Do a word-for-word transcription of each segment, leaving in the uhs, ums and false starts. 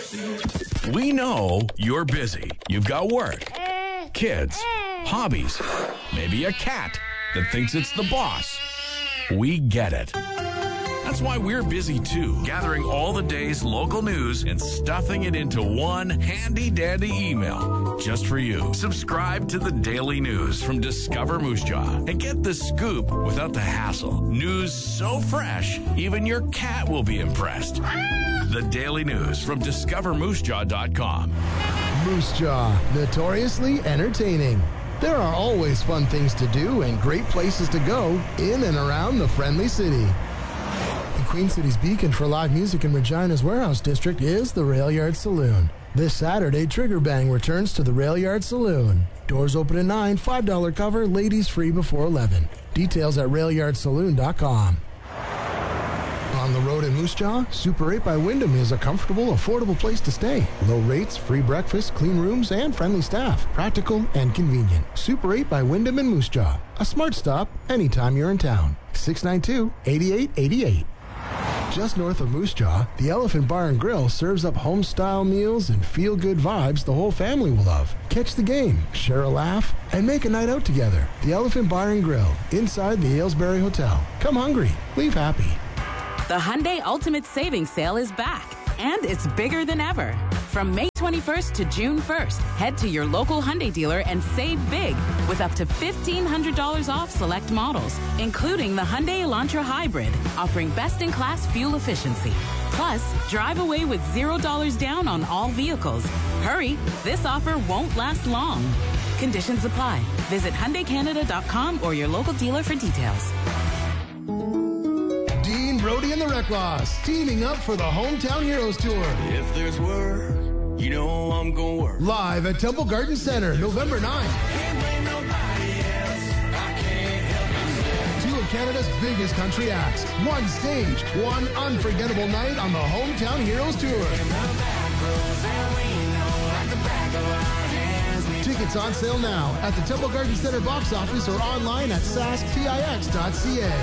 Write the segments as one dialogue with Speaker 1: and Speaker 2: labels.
Speaker 1: We know you're busy. You've got work, kids, hobbies, maybe a cat that thinks it's the boss. We get it. That's why we're busy too, gathering all the day's local news and stuffing it into one handy-dandy email just for you. Subscribe to the Daily News from Discover Moose Jaw and get the scoop without the hassle. News so fresh, even your cat will be impressed. The Daily News from discover moose jaw dot com.
Speaker 2: Moose Jaw, notoriously entertaining. There are always fun things to do and great places to go in and around the friendly city. The Queen City's beacon for live music in Regina's Warehouse District is the Rail Yard Saloon. This Saturday, Trigger Bang returns to the Rail Yard Saloon. Doors open at nine, five dollars cover, ladies free before eleven. Details at rail yard saloon dot com. On the road in Moose Jaw, Super eight by Wyndham is a comfortable, affordable place to stay. Low rates, free breakfast, clean rooms, and friendly staff. Practical and convenient. Super eight by Wyndham in Moose Jaw. A smart stop anytime you're in town. six nine two, eight eight eight eight. Just north of Moose Jaw, the Elephant Bar and Grill serves up home-style meals and feel-good vibes the whole family will love. Catch the game, share a laugh, and make a night out together. The Elephant Bar and Grill, inside the Aylesbury Hotel. Come hungry, leave happy.
Speaker 3: The Hyundai Ultimate Savings Sale is back, and it's bigger than ever. From May twenty-first to June first, head to your local Hyundai dealer and save big with up to fifteen hundred dollars off select models, including the Hyundai Elantra Hybrid, offering best-in-class fuel efficiency. Plus, drive away with zero dollars down on all vehicles. Hurry, this offer won't last long. Conditions apply. Visit Hyundai Canada dot com or your local dealer for details.
Speaker 2: Dean Brody and the Reclaws, teaming up for the Hometown Heroes Tour.
Speaker 4: If there's work, you know I'm gonna work.
Speaker 2: Live at Temple Garden Center, November ninth. Two of Canada's biggest country acts. One stage, one unforgettable night on the Hometown Heroes Tour. Tickets on sale now at the Temple Garden Center box office or online at sask tix dot c a.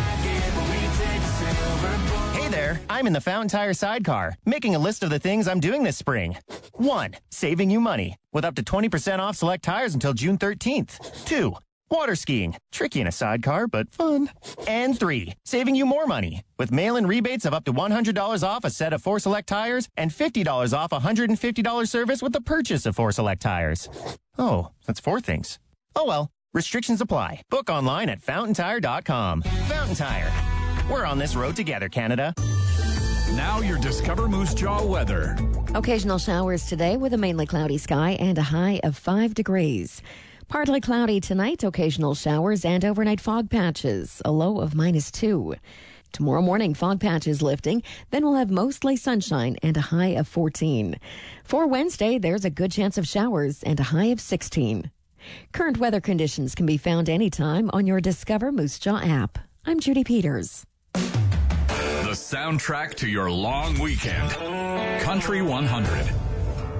Speaker 5: Hey there, I'm in the Fountain Tire sidecar, making a list of the things I'm doing this spring. One, saving you money, with up to twenty percent off select tires until June thirteenth. Two, water skiing, tricky in a sidecar, but fun. And three, saving you more money, with mail-in rebates of up to one hundred dollars off a set of four select tires and fifty dollars off a one hundred fifty dollars service with the purchase of four select tires. Oh, that's four things. Oh well, restrictions apply. Book online at fountain tire dot com. Fountain Tire. We're on this road together, Canada.
Speaker 1: Now your Discover Moose Jaw weather.
Speaker 6: Occasional showers today with a mainly cloudy sky and a high of five degrees. Partly cloudy tonight, occasional showers and overnight fog patches, a low of minus two. Tomorrow morning, fog patches lifting, then we'll have mostly sunshine and a high of fourteen. For Wednesday, there's a good chance of showers and a high of sixteen. Current weather conditions can be found anytime on your Discover Moose Jaw app. I'm Judy Peters.
Speaker 1: The soundtrack to your long weekend. Country one hundred.